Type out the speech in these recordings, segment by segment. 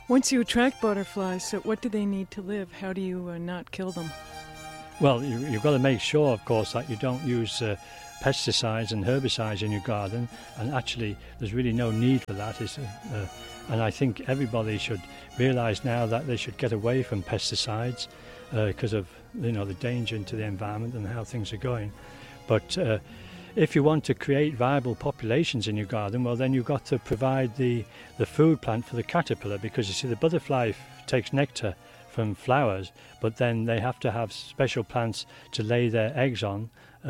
Once you attract butterflies, so what do they need to live? How do you not kill them? Well, you've got to make sure, of course, that you don't use pesticides and herbicides in your garden, and actually there's really no need for that. And I think everybody should realise now that they should get away from pesticides because of the danger to the environment and how things are going. But if you want to create viable populations in your garden, well, then you've got to provide the food plant for the caterpillar, because you see the butterfly takes nectar from flowers, but then they have to have special plants to lay their eggs on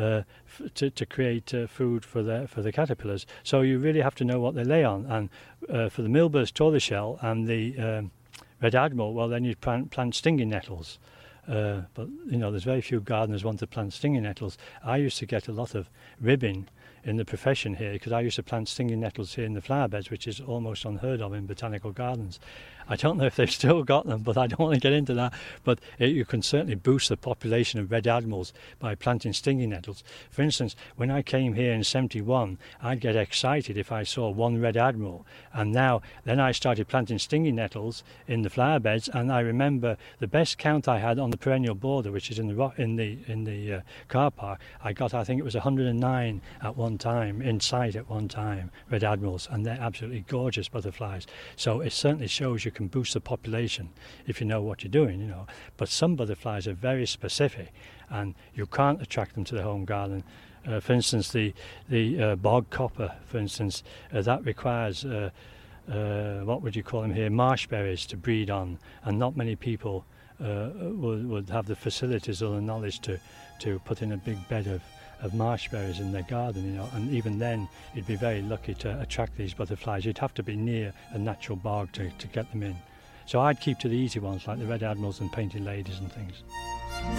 to create food for the caterpillars. So you really have to know what they lay on. And for the Milbur's tortoiseshell and the red admiral, well, then you plant stinging nettles. But there's very few gardeners want to plant stinging nettles. I used to get a lot of ribbing in the profession here, because I used to plant stinging nettles here in the flower beds, which is almost unheard of in botanical gardens. I don't know if they've still got them, but I don't want to get into that. But you can certainly boost the population of red admirals by planting stinging nettles. For instance, when I came here in 71, I'd get excited if I saw one red admiral. And then I started planting stinging nettles in the flower beds, and I remember the best count I had on the perennial border, which is in the car park. I think it was 109 at one time, in sight at one time, red admirals, and they're absolutely gorgeous butterflies. So it certainly shows you can boost the population if you know what you're doing, But some butterflies are very specific, and you can't attract them to the home garden. For instance, the bog copper, for instance, that requires what would you call them here, marshberries to breed on, and not many people would have the facilities or the knowledge to put in a big bed of marshberries in their garden, and even then you'd be very lucky to attract these butterflies. You'd have to be near a natural bog to get them in. So I'd keep to the easy ones like the red admirals and painted ladies and things.